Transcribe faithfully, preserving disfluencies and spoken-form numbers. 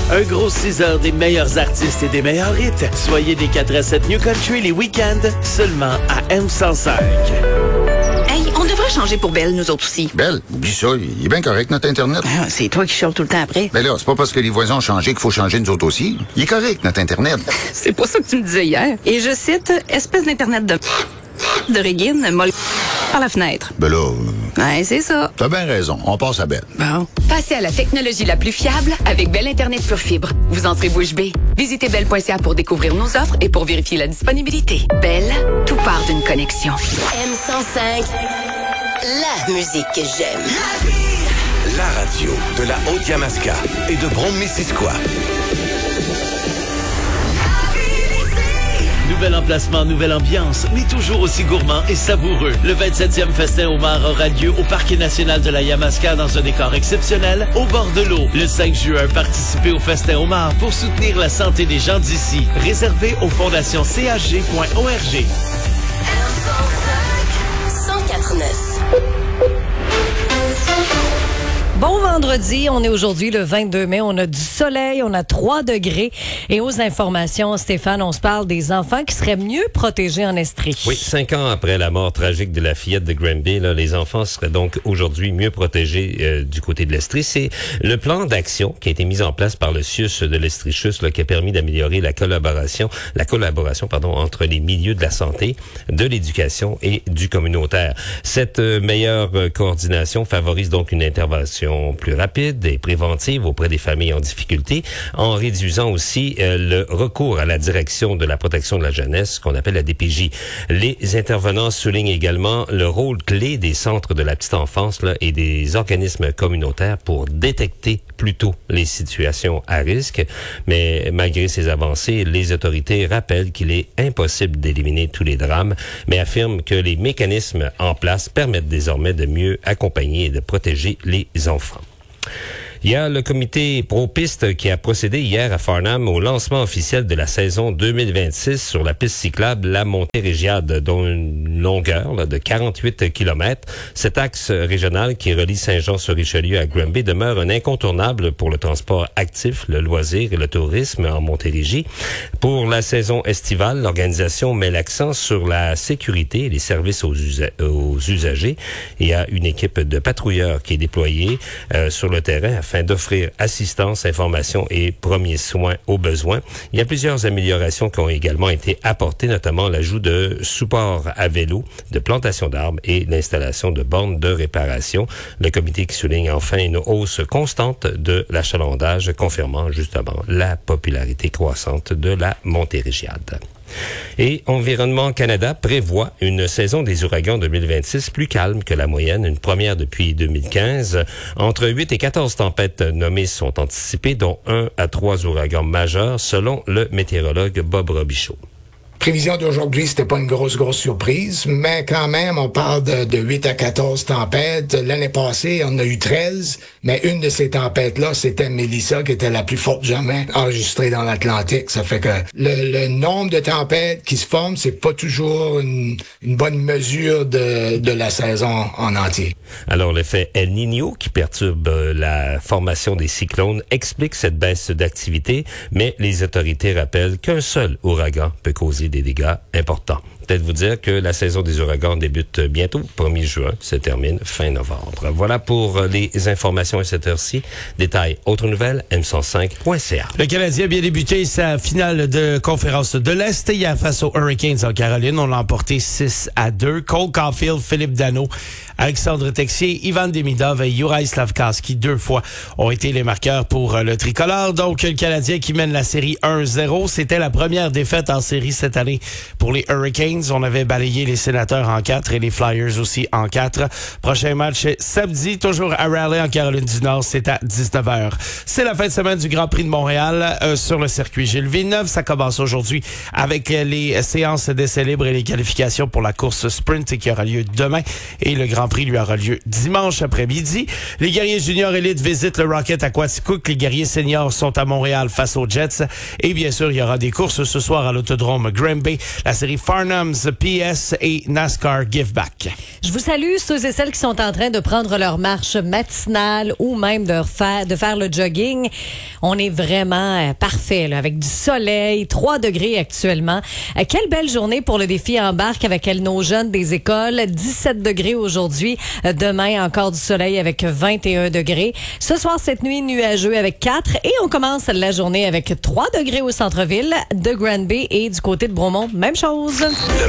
Un gros six heures des meilleurs artistes et des meilleurs hits. Soyez des quatre à sept New Country les week-ends, seulement à M cent cinq. Hey, on devrait changer pour Belle, nous autres aussi. Belle? Oublie ça, il est bien correct, notre Internet. Ah, c'est toi qui chiales tout le temps après. Ben là, c'est pas parce que les voisins ont changé qu'il faut changer nous autres aussi. Il est correct, notre Internet. C'est pas ça que tu me disais hier. Et je cite, espèce d'Internet de... de Régine, molle par la fenêtre. Ben là... Euh... Ouais, c'est ça. T'as bien raison, on passe à Belle. Bon. Passez à la technologie la plus fiable avec Belle Internet pure fibre. Vous entrez bouche bée. Visitez belle point c a pour découvrir nos offres et pour vérifier la disponibilité. Belle, tout part d'une connexion. M cent cinq, la musique que j'aime. La radio de la Haute-Yamaska et de Brome-Missisquoi. Nouvel emplacement, nouvelle ambiance, mais toujours aussi gourmand et savoureux. Le vingt-septième Festin Homard aura lieu au Parc national de la Yamaska dans un décor exceptionnel, au bord de l'eau. Le cinq juin, participez au Festin Homard pour soutenir la santé des gens d'ici. Réservé aux fondations c h g point org. cent quatre neuf. Bon vendredi, on est aujourd'hui le vingt-deux mai, on a du soleil, on a trois degrés et aux informations, Stéphane, on se parle des enfants qui seraient mieux protégés en Estrie. Oui, cinq ans après la mort tragique de la fillette de Granby, là, les enfants seraient donc aujourd'hui mieux protégés euh, du côté de l'Estrie. C'est le plan d'action qui a été mis en place par le C I U S de l'Estrie-Chus là, qui a permis d'améliorer la collaboration, la collaboration pardon, entre les milieux de la santé, de l'éducation et du communautaire. Cette euh, meilleure euh, coordination favorise donc une intervention plus rapide et préventive auprès des familles en difficulté, en réduisant aussi euh, le recours à la direction de la protection de la jeunesse, qu'on appelle la D P J. Les intervenants soulignent également le rôle clé des centres de la petite enfance là, et des organismes communautaires pour détecter plus tôt les situations à risque. Mais malgré ces avancées, les autorités rappellent qu'il est impossible d'éliminer tous les drames, mais affirment que les mécanismes en place permettent désormais de mieux accompagner et de protéger les enfants. Il y a le comité pro-piste qui a procédé hier à Farnham au lancement officiel de la saison deux mille vingt-six sur la piste cyclable La Montée-Régiade, dont une longueur là, de quarante-huit kilomètres. Cet axe régional qui relie Saint-Jean-sur-Richelieu à Granby demeure un incontournable pour le transport actif, le loisir et le tourisme en Montérégie. Pour la saison estivale, l'organisation met l'accent sur la sécurité et les services aux, usa- aux usagers. Il y a une équipe de patrouilleurs qui est déployée euh, sur le terrain afin d'offrir assistance, information et premiers soins aux besoins. Il y a plusieurs améliorations qui ont également été apportées, notamment l'ajout de supports à vélo, de plantation d'arbres et l'installation de bornes de réparation. Le comité qui souligne enfin une hausse constante de l'achalandage, confirmant justement la popularité croissante de la Montérégiade. Et Environnement Canada prévoit une saison des ouragans deux mille vingt-six plus calme que la moyenne, une première depuis deux mille quinze. Entre huit et quatorze tempêtes nommées sont anticipées, dont un à trois ouragans majeurs, selon le météorologue Bob Robichaud. Prévision d'aujourd'hui, c'était pas une grosse, grosse surprise, mais quand même, on parle de, de huit à quatorze tempêtes. L'année passée, on a eu treize, mais une de ces tempêtes-là, c'était Mélissa, qui était la plus forte jamais enregistrée dans l'Atlantique. Ça fait que le, le nombre de tempêtes qui se forment, c'est pas toujours une, une bonne mesure de, de la saison en entier. Alors, l'effet El Niño, qui perturbe la formation des cyclones, explique cette baisse d'activité, mais les autorités rappellent qu'un seul ouragan peut causer des dégâts importants. Peut-être vous dire que la saison des ouragans débute bientôt, premier juin, se termine fin novembre. Voilà pour les informations à cette heure-ci. Détails, autres nouvelles, m cent cinq point c a. Le Canadien a bien débuté sa finale de conférence de l'Est hier face aux Hurricanes en Caroline. On l'a emporté six à deux. Cole Caulfield, Philippe Danault, Alexandre Texier, Ivan Demidov et Juraj Slafkovský, deux fois, ont été les marqueurs pour le tricolore. Donc, le Canadien qui mène la série un zéro. C'était la première défaite en série cette année pour les Hurricanes. On avait balayé les Sénateurs en quatre et les Flyers aussi en quatre. Prochain match samedi, toujours à Raleigh en Caroline du Nord. C'est à dix-neuf heures. C'est la fin de semaine du Grand Prix de Montréal euh, sur le circuit Gilles Villeneuve. Ça commence aujourd'hui avec les séances d'essais libres et les qualifications pour la course sprint qui aura lieu demain. Et le Grand Prix lui aura lieu dimanche après-midi. Les guerriers juniors élites visitent le Rocket à Quaticook. Les guerriers seniors sont à Montréal face aux Jets. Et bien sûr, il y aura des courses ce soir à l'autodrome Granby. La série Farnham, P S et NASCAR Give Back. Je vous salue ceux et celles qui sont en train de prendre leur marche matinale ou même de faire, de faire le jogging. On On est vraiment euh, parfait, là, avec du soleil, trois degrés actuellement. Euh, quelle belle journée pour le défi Embarque avec nos jeunes des écoles. dix-sept degrés aujourd'hui. Euh, demain, encore du soleil avec vingt et un degrés. Ce soir, cette nuit, nuageux avec quatre. Et on commence la journée avec trois degrés au centre-ville de Granby et du côté de Bromont, même chose.